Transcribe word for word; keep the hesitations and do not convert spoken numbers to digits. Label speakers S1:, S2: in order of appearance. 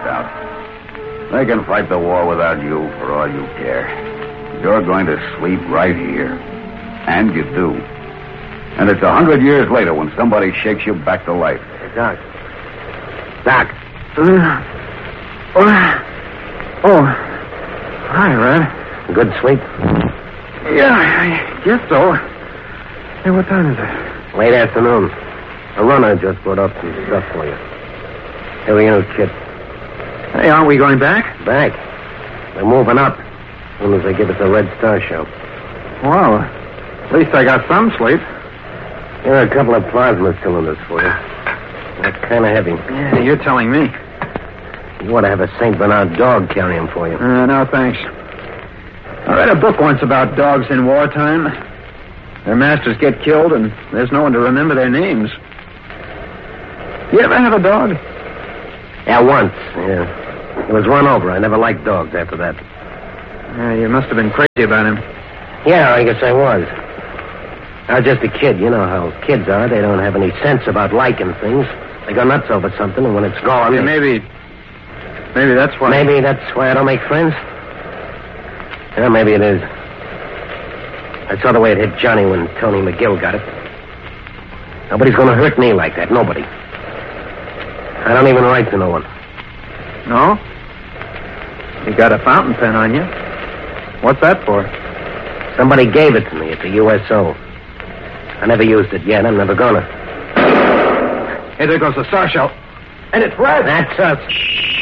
S1: Scout. They can fight the war without you for all you care. You're going to sleep right here. And you do. And it's a hundred years later when somebody shakes you back to life.
S2: Hey, Doc. Doc.
S3: Uh, oh. oh. Hi, Red.
S2: Good sleep?
S3: Yeah, I guess so. Hey, what time is it?
S2: Late afternoon. A runner just brought up some stuff for you. Here we go, Chip.
S3: Hey, aren't we going back?
S2: Back. We're moving up as soon as they give us a Red Star show.
S3: Well, at least I got some sleep.
S2: Here are a couple of plasma cylinders for you. They're kind of heavy.
S3: Yeah, you're telling me.
S2: You ought to have a Saint Bernard dog carry them for you.
S3: Uh, no, thanks. I read a book once about dogs in wartime. Their masters get killed, and there's no one to remember their names. You ever have a dog?
S2: Yeah, once. Yeah. He was run over. I never liked dogs after that.
S3: Yeah, you must have been crazy about him.
S2: Yeah, I guess I was. I was just a kid. You know how kids are. They don't have any sense about liking things. They go nuts over something, and when it's gone...
S3: Yeah,
S2: they...
S3: maybe... Maybe that's why...
S2: Maybe that's why I don't make friends? Yeah, maybe it is. I saw the way it hit Johnny when Tony McGill got it. Nobody's going to hurt me like that. Nobody. I don't even write to no one.
S3: No? You got a fountain pen on you. What's that for?
S2: Somebody gave it to me at the U S O. I never used it yet. I'm never gonna.
S3: Hey, there goes the star shell. And it's red.
S2: That's us.